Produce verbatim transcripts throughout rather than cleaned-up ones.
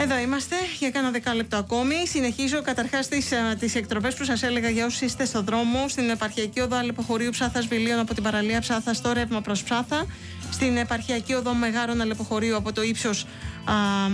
Εδώ είμαστε για κάνα δεκάλεπτο ακόμη. Συνεχίζω καταρχάς τις, τις εκτροπές που σας έλεγα για όσους είστε στο δρόμο. Στην επαρχιακή οδό Αλεποχωρίου Ψάθας Βιλίων από την παραλία Ψάθα στο ρεύμα προς Ψάθα. Στην επαρχιακή οδό Μεγάρων Αλεποχωρίου από το ύψος α,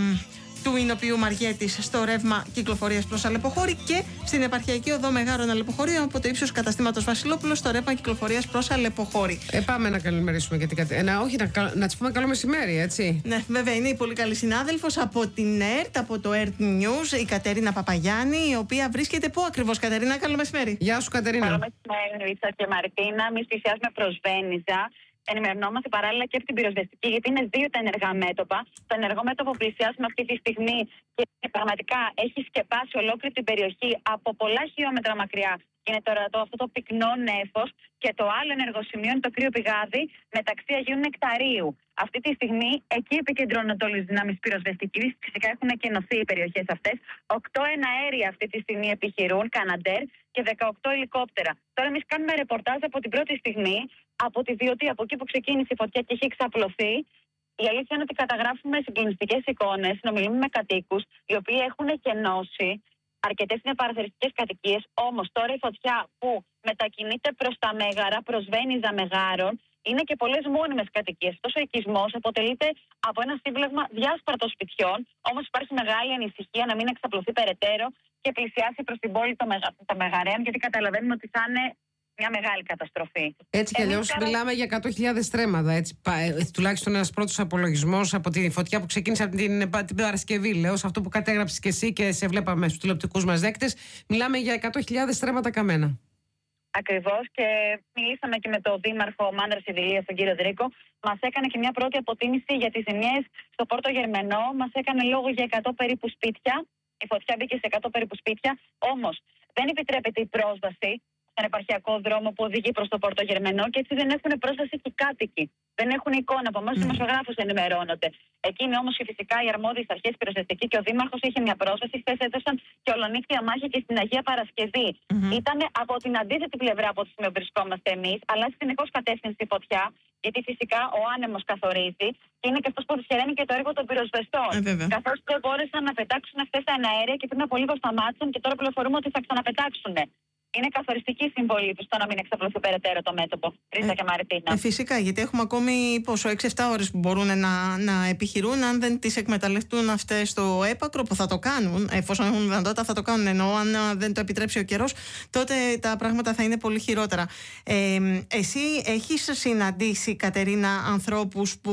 του Ινοποιού Μαριέτης στο ρεύμα κυκλοφορίας προς Αλεποχώρη. Και στην επαρχιακή οδό Μεγάρων Αλεποχωρίου από το ύψος καταστήματος Βασιλόπουλος στο ρεύμα κυκλοφορίας προς Αλεποχώρη. Ε, πάμε να καλημερίσουμε και την κατεύθυνση. Ε, όχι, να, να της πούμε καλό μεσημέρι, έτσι. Ναι, βέβαια είναι η πολύ καλή συνάδελφος από την ΕΡΤ, από το ΕΡΤ News, η Κατερίνα Παπαγιάννη, η οποία βρίσκεται πού ακριβώς, Κατερίνα? Καλό μεσημέρι. Γεια σου, Κατερίνα. Καλό μεσημέρι, Ρίτσαρ και Μαρτίνα. Εμείς πλησιάζουμε προς Βένιζα. Ενημερωνόμαστε παράλληλα και από την πυροσβεστική, γιατί είναι δύο τα ενεργά μέτωπα. Το ενεργό μέτωπο πλησιάζουμε αυτή τη στιγμή και πραγματικά έχει σκεπάσει ολόκληρη την περιοχή από πολλά χιλιόμετρα μακριά. Είναι τώρα το, αυτό το πυκνό νέφος. Και το άλλο ενεργό σημείο είναι το κρύο πηγάδι μεταξύ Αγίου Νεκταρίου. Αυτή τη στιγμή εκεί επικεντρώνονται όλες τις δυνάμεις πυροσβεστικής. Φυσικά έχουν εκενωθεί οι περιοχές αυτές. Οκτώ εναέρια αυτή τη στιγμή επιχειρούν, Καναντέρ, και δεκαοκτώ ελικόπτερα. Τώρα εμείς κάνουμε ρεπορτάζ από την πρώτη στιγμή, από τη Βιωτή, από εκεί που ξεκίνησε η φωτιά και έχει εξαπλωθεί. Η αλήθεια είναι ότι καταγράφουμε συγκλονιστικές εικόνες, συνομιλούμε με κατοίκους, οι οποίοι έχουν εκενώσει. Αρκετές είναι παραθεριστικές κατοικίες, όμως τώρα η φωτιά που μετακινείται προς τα Μέγαρα, προς Βένιζα Μεγάρων, είναι και πολλές μόνιμες κατοικίες. Αυτός ο οικισμός αποτελείται από ένα σύμπλεγμα διάσπαρτων σπιτιών, όμως υπάρχει μεγάλη ανησυχία να μην εξαπλωθεί περαιτέρω και πλησιάσει προς την πόλη των Μεγαρέων, γιατί καταλαβαίνουμε ότι θα είναι μια μεγάλη καταστροφή. Έτσι κι αλλιώς τώρα... μιλάμε για εκατό χιλιάδες στρέμματα. Έτσι, τουλάχιστον ένας πρώτος απολογισμός από τη φωτιά που ξεκίνησε από την, την Παρασκευή. Λέω, σε αυτό που κατέγραψες και εσύ και σε βλέπαμε στους τηλεοπτικούς μας δέκτες, μιλάμε για εκατό χιλιάδες στρέμματα καμένα. Ακριβώς, και μιλήσαμε και με τον Δήμαρχο Μάνδρας Ιδηλίας, τον κύριο Δρίκο. Μας έκανε και μια πρώτη αποτίμηση για τις ζημιές στο Πόρτο Γερμενό. Μας έκανε λόγο για εκατό περίπου σπίτια. Η φωτιά μπήκε σε εκατό περίπου σπίτια. Όμως δεν επιτρέπεται η πρόσβαση στον επαρχιακό δρόμο που οδηγεί προς το Πόρτο Γερμενό, και έτσι δεν έχουν πρόσβαση και οι κάτοικοι. Δεν έχουν εικόνα. Από εμάς, οι δημοσιογράφους ενημερώνονται. Εκείνοι όμως και φυσικά οι αρμόδιες αρχές πυροσβεστική και ο Δήμαρχος είχε μια πρόσβαση. Χθες έδωσαν και ολονύκτια μάχη και στην Αγία Παρασκευή. Mm-hmm. Ήταν από την αντίθετη πλευρά από τη στιγμή που βρισκόμαστε εμείς, αλλά συνεχώς κατεύθυνση η φωτιά, γιατί φυσικά ο άνεμος καθορίζει και είναι και αυτός που δυσχεραίνει και το έργο των πυροσβεστών. Ε, καθώς δεν μπόρεσαν να πετάξουν χθες τα εναέρια και πριν από λίγο σταμάτησαν και τώρα πληροφορούμε ότι θα ξαναπετάξουν. Είναι καθοριστική η συμβολή του στο να μην εξαπλωθεί περαιτέρω το μέτωπο. Ρίσα ε, και Μαρτίνα. Ε, φυσικά, γιατί έχουμε ακόμη πόσο, έξι εφτά ώρες που μπορούν να, να επιχειρούν. Αν δεν τις εκμεταλλευτούν αυτές στο έπακρο, που θα το κάνουν, εφόσον έχουν δυνατότητα, θα το κάνουν. Ενώ αν δεν το επιτρέψει ο καιρός, τότε τα πράγματα θα είναι πολύ χειρότερα. Ε, εσύ έχεις συναντήσει, Κατερίνα, ανθρώπους που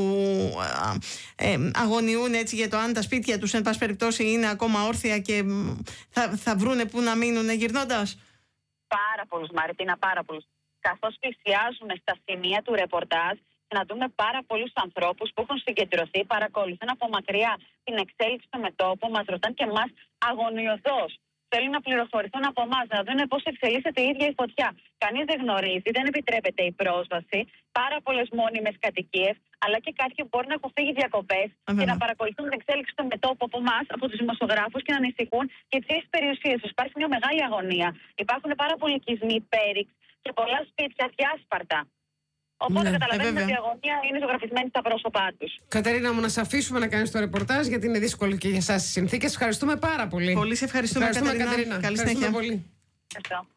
ε, ε, αγωνιούν έτσι για το αν τα σπίτια τους, εν πάση περιπτώσει, είναι ακόμα όρθια και θα, θα βρούνε πού να μείνουν γυρνώντας? Πάρα πολλούς, Μαρτίνα, πάρα πολλούς. Καθώς πλησιάζουμε στα σημεία του ρεπορτάζ, να δούμε πάρα πολλούς ανθρώπους που έχουν συγκεντρωθεί, παρακολουθούν από μακριά την εξέλιξη του μετώπου, μας ρωτάνε και εμάς αγωνιωδώς. Θέλουν να πληροφορηθούν από εμάς, να δουν πώς εξελίσσεται η ίδια η φωτιά. Κανείς δεν γνωρίζει, δεν επιτρέπεται η πρόσβαση. Πάρα πολλές μόνιμες κατοικίες, αλλά και κάποιοι που μπορεί να έχουν φύγει διακοπές και να παρακολουθούν την εξέλιξη του μετώπου από εμάς, από τους δημοσιογράφους, και να ανησυχούν και τις περιουσίες τους. Υπάρχει μια μεγάλη αγωνία. Υπάρχουν πάρα πολλοί οικισμοί, πέριξ και πολλά σπίτια διάσπαρτα. Οπότε ναι, καταλαβαίνετε ε, ότι η αγωνία είναι ζωγραφισμένη στα πρόσωπά τους. Κατερίνα μου, να σε αφήσουμε να κάνεις το ρεπορτάζ, γιατί είναι δύσκολο και για εσάς τις συνθήκες. Ευχαριστούμε πάρα πολύ. Πολύ σε ευχαριστούμε, ευχαριστούμε Κατερίνα. Κατερίνα. Καλή συνέχεια. Πολύ. Ευχαριστώ.